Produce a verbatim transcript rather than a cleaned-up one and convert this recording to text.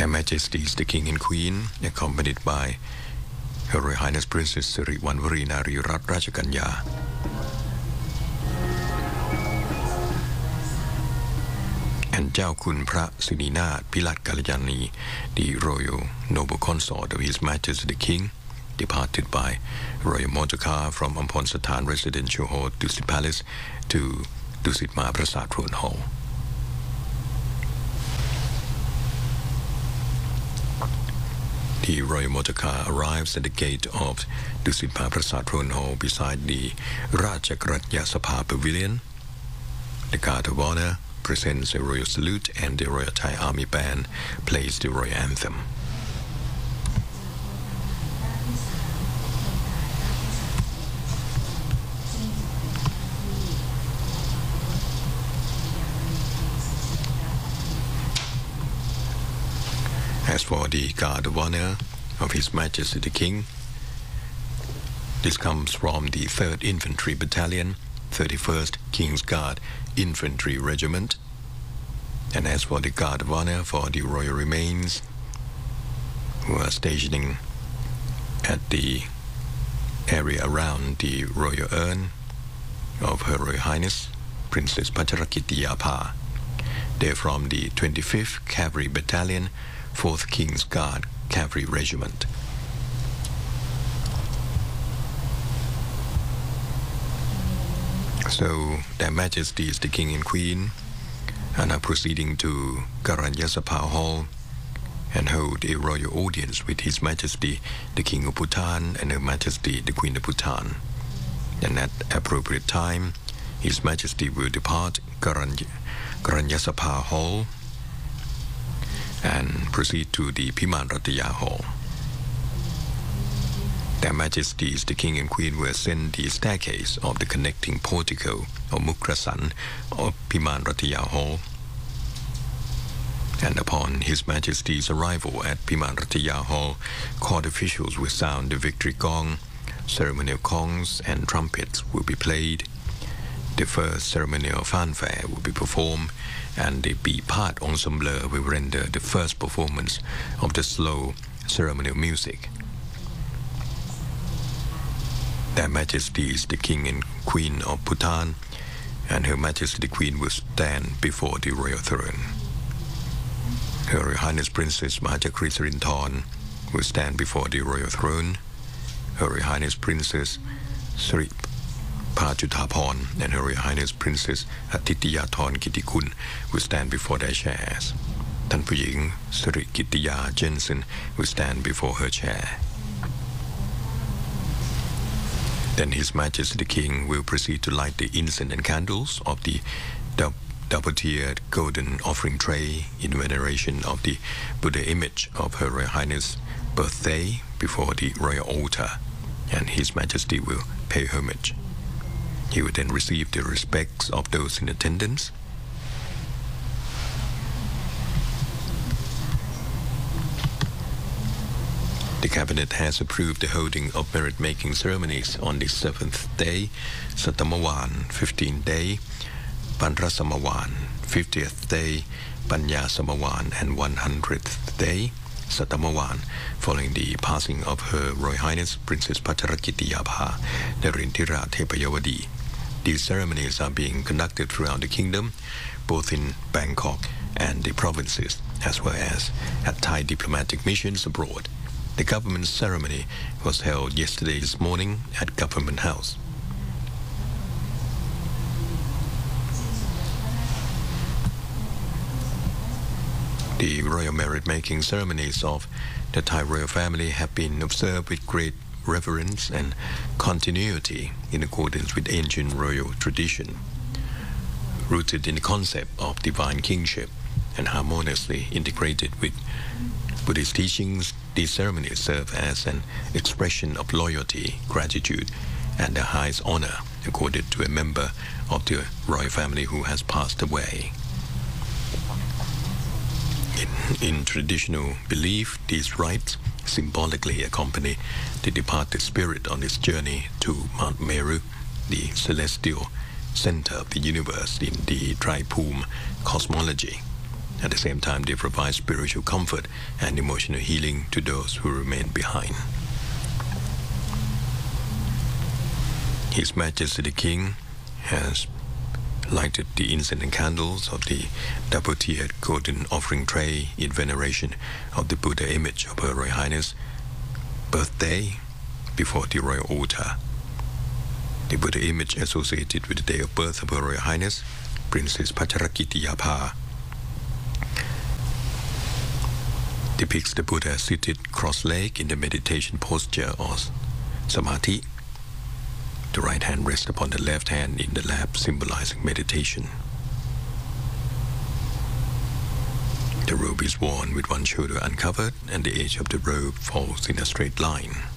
Their Majesties the King and Queen, accompanied by Her Royal Highness Princess Siriwanwari Narirat Rajaganya, and เจ้าคุณพระสินีนาถพิรัตกัลยาณี the Royal Noble Consort of His Majesty the King, departed by Royal Motorcar from Amphonsathan Residential Hall Dusit Palace to Dusit Mahaprasad Throne Hall. The Royal Motorcar arrives at the gate of Dusit Mahaprasad Throne Hall beside the Rajagratya Sabha Pavilion. The Guard of Honor presents a royal salute and the Royal Thai Army Band plays the royal anthem. As for the Guard of Honor of His Majesty the King, this comes from the third Infantry Battalion, thirty-first King's Guard Infantry Regiment. And as for the Guard of Honor for the royal remains, who are stationing at the area around the royal urn of Her Royal Highness Princess Pacharakitiyapha, they're from the twenty-fifth Cavalry Battalion, fourth King's Guard Cavalry Regiment. So, Their Majesties the King and Queen are now proceeding to Garanya Sabha Hall and hold a royal audience with His Majesty the King of Bhutan and Her Majesty the Queen of Bhutan. And at appropriate time, His Majesty will depart Garanya, Garanya Sabha Hall and proceed to the Piman Rataya Hall. Their Majesties the King and Queen will ascend the staircase of the connecting portico or Mukrasan of Piman Rataya Hall, and upon His Majesty's arrival at Piman Rataya Hall, court officials will sound the victory gong, ceremonial gongs and trumpets will be played, the first ceremonial fanfare will be performed, and the Bipat Ensemble will render the first performance of the slow ceremonial music. Their Majesties the King and Queen of Bhutan and Her Majesty the Queen will stand before the royal throne. Her Royal Highness Princess Mahachakri Sirinthorn will stand before the royal throne. Her Royal Highness Princess Sri Pachutaporn and Her Royal Highness Princess Atityathorn Kittikul will stand before their chairs. ท่านผู้หญิง สิริกิตติยา Jensen will stand before her chair. Then His Majesty the King will proceed to light the incense and candles of the double-tiered golden offering tray in veneration of the Buddha image of Her Royal Highness' birthday before the royal altar, and His Majesty will pay homage. He will then receive the respects of those in attendance. The Cabinet has approved the holding of merit-making ceremonies on the seventh day, Satamawan, fifteenth day, Panrasamawan, fiftieth day, Panya Samawan, and one hundredth day, Satamawan, following the passing of Her Royal Highness Princess Pacharakitiyapha Narintira Thepayawadi. These ceremonies are being conducted throughout the kingdom, both in Bangkok and the provinces, as well as at Thai diplomatic missions abroad. The government ceremony was held yesterday this morning at Government House. The royal merit-making ceremonies of the Thai royal family have been observed with great reverence and continuity in accordance with ancient royal tradition, rooted in the concept of divine kingship and harmoniously integrated with Buddhist teachings. These ceremonies serve as an expression of loyalty, gratitude, and the highest honor accorded to a member of the royal family who has passed away. In, in traditional belief, these rites symbolically accompany the departed spirit on its journey to Mount Meru, the celestial center of the universe in the Traipum cosmology. At the same time, they provide spiritual comfort and emotional healing to those who remain behind. His Majesty the King has lighted the incense and candles of the double-tiered golden offering tray in veneration of the Buddha image of Her Royal Highness' birthday before the royal altar. The Buddha image associated with the day of birth of Her Royal Highness, Princess Pacharakitiyapha, depicts the Buddha seated cross-legged in the meditation posture or samadhi. The right hand rests upon the left hand in the lap, symbolizing meditation. The robe is worn with one shoulder uncovered, and the edge of the robe falls in a straight line.